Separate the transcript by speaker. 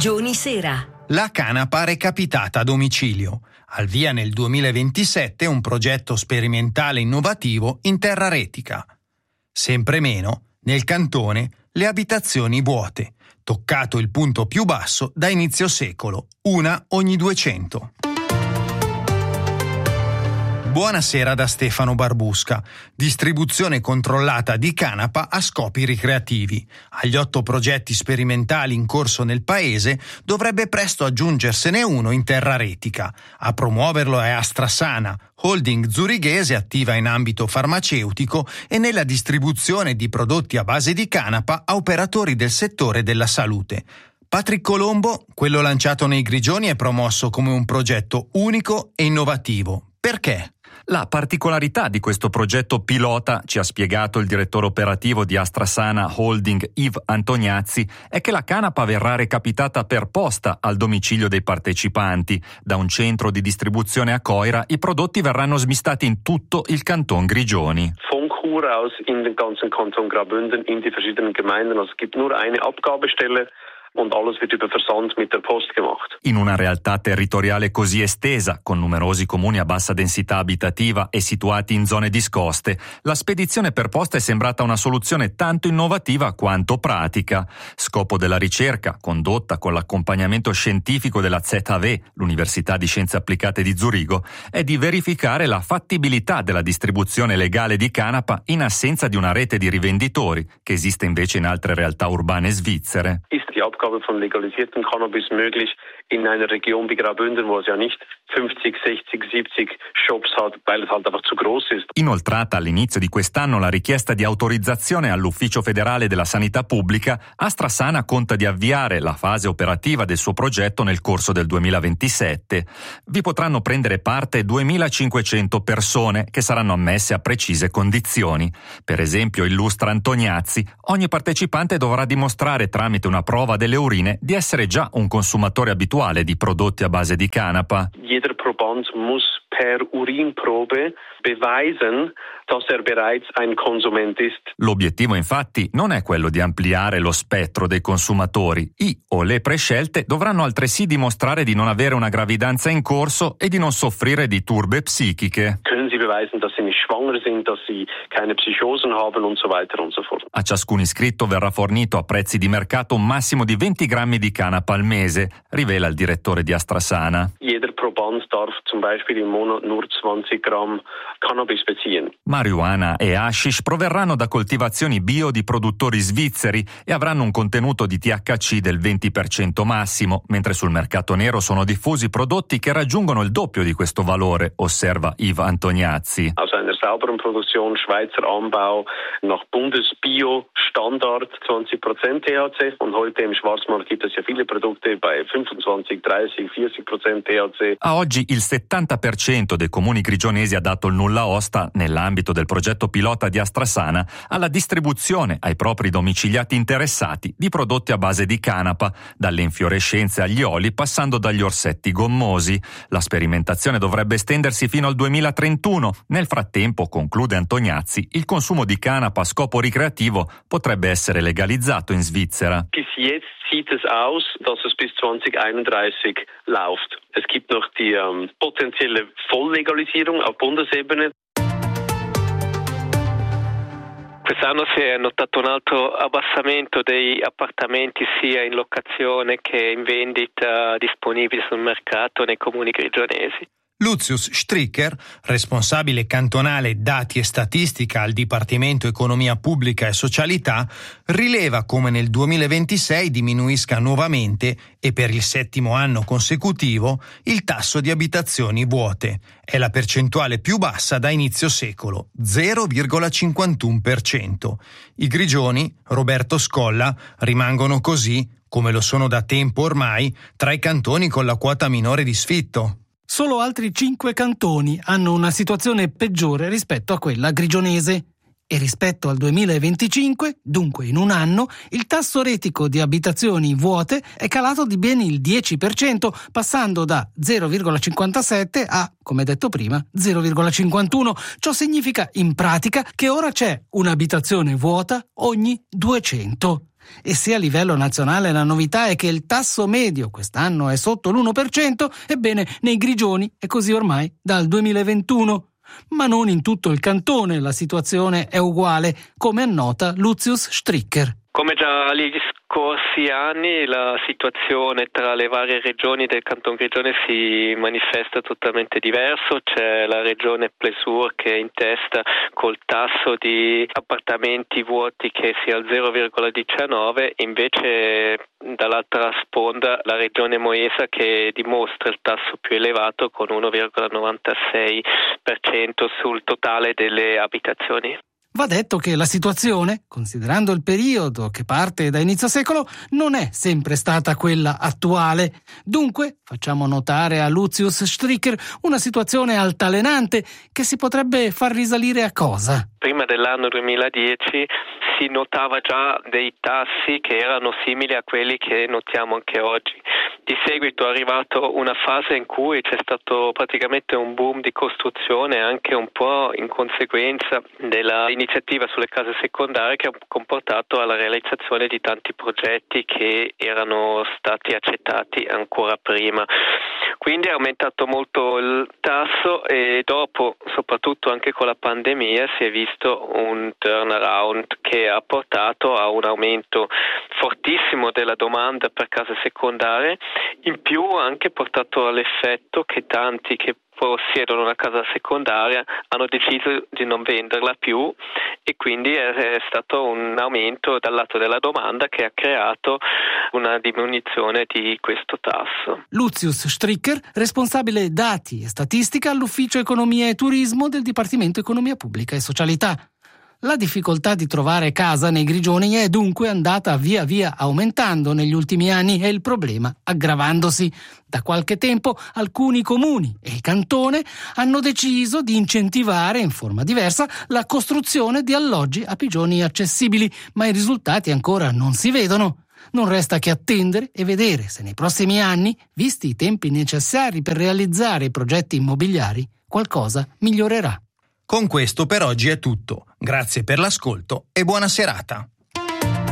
Speaker 1: Grigioni Sera.
Speaker 2: La canapa recapitata a domicilio. Al via nel 2027 un progetto sperimentale innovativo in terra retica. Sempre meno, nel cantone, le abitazioni vuote. Toccato il punto più basso da inizio secolo, una ogni 200. Buonasera da Stefano Barbusca. Distribuzione controllata di canapa a scopi ricreativi. Agli 8 progetti sperimentali in corso nel paese dovrebbe presto aggiungersene uno in terra retica. A promuoverlo è AstraSana, holding zurighese attiva in ambito farmaceutico e nella distribuzione di prodotti a base di canapa a operatori del settore della salute. Patrick Colombo, quello lanciato nei Grigioni, è promosso come un progetto unico e innovativo. Perché?
Speaker 3: La particolarità di questo progetto pilota, ci ha spiegato il direttore operativo di AstraSana Holding Yves Antoniazzi, è che la canapa verrà recapitata per posta al domicilio dei partecipanti. Da un centro di distribuzione a Coira i prodotti verranno smistati in tutto il Canton Grigioni.
Speaker 4: Von Chur aus in den ganzen Kanton Graubünden in die verschiedenen Gemeinden. Also es gibt nur eine Abgabestelle. Und alles wird über Versand mit der Post gemacht.
Speaker 3: In una realtà territoriale così estesa, con numerosi comuni a bassa densità abitativa e situati in zone discoste, la spedizione per posta è sembrata una soluzione tanto innovativa quanto pratica. Scopo della ricerca, condotta con l'accompagnamento scientifico della ZHW, l'Università di Scienze Applicate di Zurigo, è di verificare la fattibilità della distribuzione legale di canapa in assenza di una rete di rivenditori, che esiste invece in altre realtà urbane svizzere.
Speaker 4: Die Abgabe von legalisiertem Cannabis möglich in einer Region wie Graubünden, wo es ja nicht 50, 60, 70 Shops hat, weil es halt einfach zu groß ist.
Speaker 3: Inoltrata all'inizio di quest'anno la richiesta di autorizzazione all'Ufficio federale della sanità pubblica, AstraSana conta di avviare la fase operativa del suo progetto nel corso del 2027. Vi potranno prendere parte 2500 persone che saranno ammesse a precise condizioni. Per esempio, illustra Antoniazzi, ogni partecipante dovrà dimostrare tramite una prova delle urine di essere già un consumatore abituale di prodotti a base di canapa.
Speaker 4: Jeder Proband muss per Urinprobe beweisen, dass bereits ein Konsument ist.
Speaker 3: L'obiettivo infatti non è quello di ampliare lo spettro dei consumatori. I o le prescelte dovranno altresì dimostrare di non avere una gravidanza in corso e di non soffrire di turbe psichiche.
Speaker 4: Können Sie beweisen, dass Sie nicht schwanger sind, dass Sie keine Psychosen haben und so weiter und so fort.
Speaker 3: A ciascun iscritto verrà fornito a prezzi di mercato un massimo di 20 grammi di canapa al mese, rivela il direttore di AstraSana.
Speaker 4: Jeder Proband darf zum Beispiel im Monat nur 20 Gramm Cannabis beziehen.
Speaker 3: Marijuana e hashish proverranno da coltivazioni bio di produttori svizzeri e avranno un contenuto di THC del 20% massimo, mentre sul mercato nero sono diffusi prodotti che raggiungono il doppio di questo valore, osserva Yves Antoniazzi.
Speaker 4: Aus einer sauberen Produktion, Schweizer Anbau, nach Bundesbio-Standard 20% THC und heute im Schwarzmarkt gibt es ja viele Produkte bei 25, 30, 40% THC.
Speaker 3: A oggi il 70% dei comuni grigionesi ha dato il nulla osta nell'ambito del progetto pilota di AstraSana alla distribuzione ai propri domiciliati interessati di prodotti a base di canapa, dalle infiorescenze agli oli passando dagli orsetti gommosi. La sperimentazione dovrebbe estendersi fino al 2031. Nel frattempo, conclude Antoniazzi, il consumo di canapa a scopo ricreativo potrebbe essere legalizzato in Svizzera.
Speaker 4: Bis jetzt sieht es aus, dass es bis 2031 läuft. Es gibt noch die potenzielle Volllegalisierung auf Bundesebene.
Speaker 5: Quest'anno si è notato un alto abbassamento degli appartamenti sia in locazione che in vendita disponibili sul mercato nei comuni grigionesi.
Speaker 2: Lucius Stricker, responsabile cantonale dati e statistica al Dipartimento Economia Pubblica e Socialità, rileva come nel 2026 diminuisca nuovamente e per il 7° anno consecutivo il tasso di abitazioni vuote. È la percentuale più bassa da inizio secolo, 0,51%. I grigioni, Roberto Scolla, rimangono così, come lo sono da tempo ormai, tra i cantoni con la quota minore di sfitto.
Speaker 6: Solo altri 5 cantoni hanno una situazione peggiore rispetto a quella grigionese. E rispetto al 2025, dunque in un anno, il tasso retico di abitazioni vuote è calato di ben il 10%, passando da 0,57 a, come detto prima, 0,51. Ciò significa in pratica che ora c'è un'abitazione vuota ogni 200. E se a livello nazionale la novità è che il tasso medio quest'anno è sotto l'1%, ebbene nei Grigioni è così ormai dal 2021. Ma non in tutto il cantone la situazione è uguale, come annota Lucius Stricker.
Speaker 5: Come già negli scorsi anni, la situazione tra le varie regioni del Canton Grigione si manifesta totalmente diverso. C'è la regione Plesur che è in testa col tasso di appartamenti vuoti che sia al 0,19, invece dall'altra sponda la regione Moesa che dimostra il tasso più elevato con 1,96% sul totale delle abitazioni.
Speaker 6: Va detto che la situazione, considerando il periodo che parte da inizio secolo, non è sempre stata quella attuale. Dunque, facciamo notare a Lucius Stricker una situazione altalenante che si potrebbe far risalire a cosa?
Speaker 5: Prima dell'anno 2010 si notava già dei tassi che erano simili a quelli che notiamo anche oggi. Di seguito è arrivato una fase in cui c'è stato praticamente un boom di costruzione, anche un po' in conseguenza della iniziativa sulle case secondarie che ha comportato alla realizzazione di tanti progetti che erano stati accettati ancora prima. Quindi è aumentato molto il tasso e dopo, soprattutto anche con la pandemia, si è visto un turnaround che ha portato a un aumento fortissimo della domanda per case secondarie, in più ha anche portato all'effetto che tanti che possiedono una casa secondaria hanno deciso di non venderla più e quindi è stato un aumento dal lato della domanda che ha creato una diminuzione di questo tasso.
Speaker 6: Lucius Stricker, responsabile dati e statistica all'Ufficio Economia e Turismo del Dipartimento Economia Pubblica e Socialità. La difficoltà di trovare casa nei Grigioni è dunque andata via via aumentando negli ultimi anni e il problema aggravandosi. Da qualche tempo alcuni comuni e il cantone hanno deciso di incentivare in forma diversa la costruzione di alloggi a pigioni accessibili, ma i risultati ancora non si vedono. Non resta che attendere e vedere se nei prossimi anni, visti i tempi necessari per realizzare i progetti immobiliari, qualcosa migliorerà.
Speaker 2: Con questo per oggi è tutto. Grazie per l'ascolto e buona serata.